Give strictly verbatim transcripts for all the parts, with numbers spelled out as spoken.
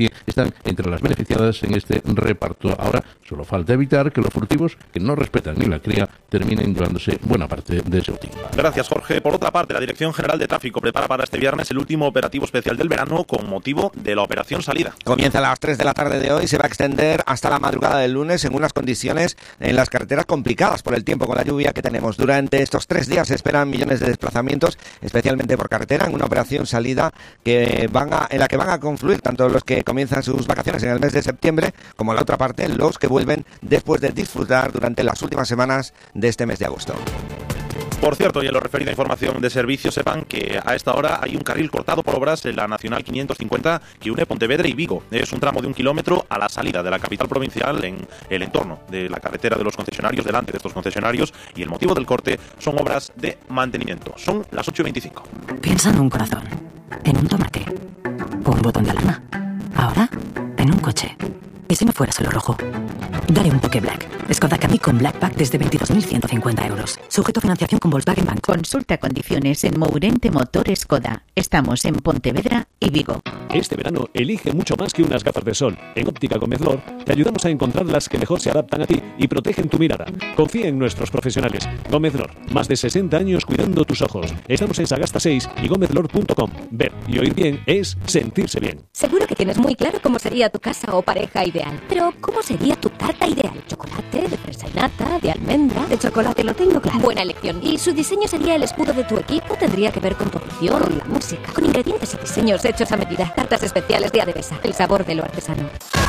están entre las beneficiadas en este reparto. Ahora solo falta evitar que los furtivos que no respetan ni la cría terminen llevándose buena parte de ese botín. Gracias, Jorge. Por otra parte, la Dirección General de Tráfico prepara para este viernes el último operativo especial del verano con motivo de la Operación Salida. Comienza a las tres de la tarde de hoy, se va a extender hasta la madrugada del lunes en unas condiciones en las carreteras complicadas por el tiempo con la lluvia que tenemos. Durante estos tres días se esperan millones de desplazamientos, especialmente por carretera, en una operación salida que van a, en la que van a confluir tanto los que comienzan sus vacaciones en el mes de septiembre como la otra parte, los que vuelven después de disfrutar durante las últimas semanas de este mes de agosto. Por cierto, y en lo referido a información de servicio, sepan que a esta hora hay un carril cortado por obras en la Nacional quinientos cincuenta que une Pontevedra y Vigo. Es un tramo de un kilómetro a la salida de la capital provincial en el entorno de la carretera de los concesionarios, delante de estos concesionarios, y el motivo del corte son obras de mantenimiento. Son las ocho y veinticinco. Piensa en un corazón, en un tomate o un botón de alarma. Ahora, en un coche. ¿Y si no fuera solo rojo? Dale un toque Black. Skoda Kamiq con Black Pack desde veintidós mil ciento cincuenta euros. Sujeto a financiación con Volkswagen Bank. Consulta condiciones en Mourente Motor Skoda. Estamos en Pontevedra y Vigo. Este verano elige mucho más que unas gafas de sol. En Óptica Gomezlor te ayudamos a encontrar las que mejor se adaptan a ti y protegen tu mirada. Confía en nuestros profesionales. Gomezlor, más de sesenta años cuidando tus ojos. Estamos en Sagasta seis y gomezlor punto com. Ver y oír bien es sentirse bien. Seguro que tienes muy claro cómo sería tu casa o pareja ideal. Pero, ¿cómo sería tu tarta ideal? ¿Chocolate, de fresa y nata, de almendra? De chocolate lo tengo claro. Buena elección. ¿Y su diseño sería el escudo de tu equipo? ¿Tendría que ver con tu afición, con la música, con ingredientes y diseños hechos a medida? Tartas especiales de Adevesa. El sabor de lo artesano.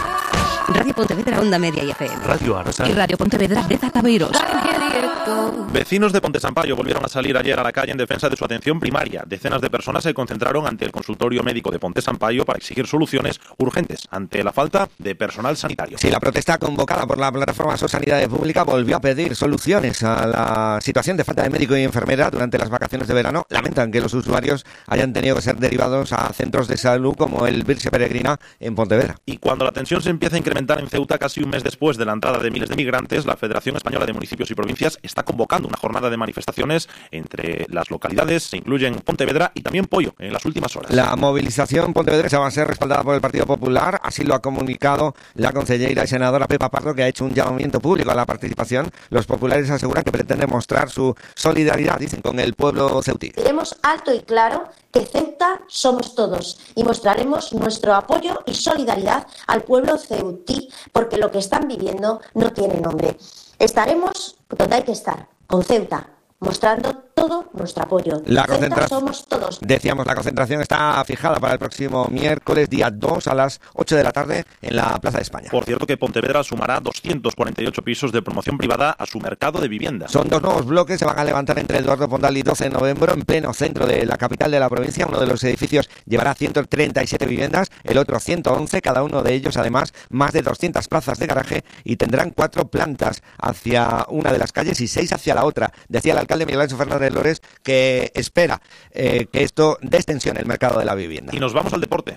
Radio Pontevedra, Onda Media y F M. Radio Arrasá. Y Radio Pontevedra de Zataveiros. Vecinos de Ponte Sampaio volvieron a salir ayer a la calle en defensa de su atención primaria. Decenas de personas se concentraron ante el consultorio médico de Ponte Sampaio para exigir soluciones urgentes ante la falta de personal sanitario. Sí, la protesta convocada por la plataforma So Sanidad Pública volvió a pedir soluciones a la situación de falta de médico y enfermera durante las vacaciones de verano. Lamentan que los usuarios hayan tenido que ser derivados a centros de salud como el Virxe Peregrina en Pontevedra. Y cuando la tensión se empieza a incrementar en Ceuta casi un mes después de la entrada de miles de migrantes, la Federación Española de Municipios y Provincias está convocando una jornada de manifestaciones entre las localidades. Se incluyen Pontevedra y también Poio en las últimas horas. La movilización pontevedresa va a ser respaldada por el Partido Popular, así lo ha comunicado la concejera y senadora Pepa Pardo, que ha hecho un llamamiento público a la participación. Los populares aseguran que pretenden mostrar su solidaridad, dicen, con el pueblo ceutí. Diremos alto y claro que Ceuta somos todos y mostraremos nuestro apoyo y solidaridad al pueblo ceutí, porque lo que están viviendo no tiene nombre. Estaremos donde hay que estar, con Ceuta, mostrando todo nuestro apoyo. La concentración, somos todos. Decíamos, la concentración está fijada para el próximo miércoles, día dos, a las ocho de la tarde, en la Plaza de España. Por cierto, que Pontevedra sumará doscientos cuarenta y ocho pisos de promoción privada a su mercado de vivienda. Son dos nuevos bloques, se van a levantar entre Eduardo Pondal y doce de noviembre, en pleno centro de la capital de la provincia. Uno de los edificios llevará ciento treinta y siete viviendas, el otro ciento once, cada uno de ellos, además, más de doscientas plazas de garaje, y tendrán cuatro plantas hacia una de las calles y seis hacia la otra. Decía el alcalde Miguel Ángel Fernández Lores que espera eh, que esto dé extensión el mercado de la vivienda. Y nos vamos al deporte.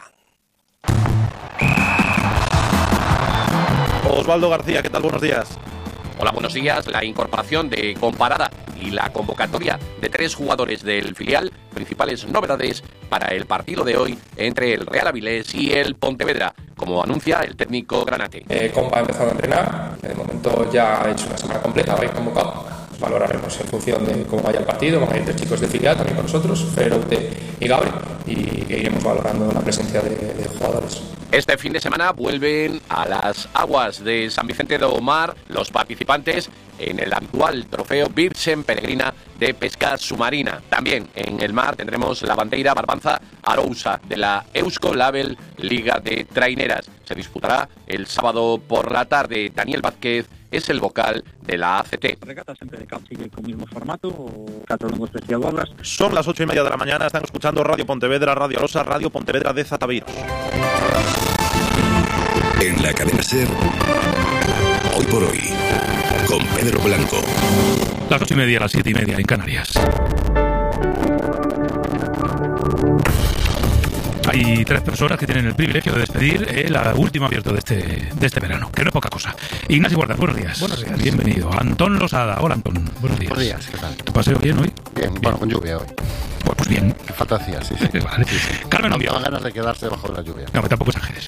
Osvaldo García, ¿qué tal? Buenos días. Hola, buenos días. La incorporación de Comparada y la convocatoria de tres jugadores del filial, principales novedades para el partido de hoy entre el Real Avilés y el Pontevedra, como anuncia el técnico granate. Eh, Compa ha empezado a entrenar, de momento ya ha hecho una semana completa, va a ir convocado. Valoraremos en función de cómo vaya el partido. Van a ir tres chicos de filial también con nosotros, Feroute y Gabri, y iremos valorando la presencia de, de jugadores. Este fin de semana vuelven a las aguas de San Vicente do Mar los participantes en el habitual trofeo Virgen Peregrina de pesca submarina. También en el mar tendremos la bandeira Barbanza Arousa de la Eusko Label Liga de Traineras. Se disputará el sábado por la tarde. Daniel Vázquez es el vocal de la A C T. Regata sempre de cap sigue con mismo formato, o catro longos especiadoras. Son las ocho y media de la mañana, están escuchando Radio Pontevedra, Radio Arosa, Radio Pontevedra de Zataveiros. En la cadena SER, hoy por hoy, con Pedro Blanco. Las ocho y media, las siete y media en Canarias. Hay tres personas que tienen el privilegio de despedir el último abierto de este, de este verano, que no es poca cosa. Ignacio Guardas, buenos días. Buenos días. Bienvenido. Antón Losada. Hola, Antón. Buenos días. Buenos días, ¿qué tal? ¿Tu paseo bien hoy? Bien, bien. Bueno, con lluvia hoy. Pues, pues bien. Qué fantasía, sí, sí. Vale. Sí, sí. Carmen Obvio. No, ganas de quedarse debajo de la lluvia. No, tampoco exageres.